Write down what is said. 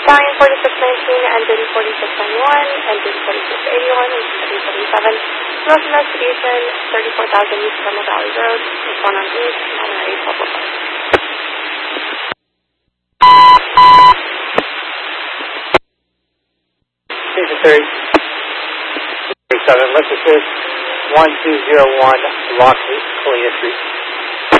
Flying 4619, engine 4691, engine 4681, engine 777. Rough investigation, 34,000 East Thermal Valley Road, respond on East, Monterey, 1205. Station 37, let's assist 1201 Lockheed, Colina Street.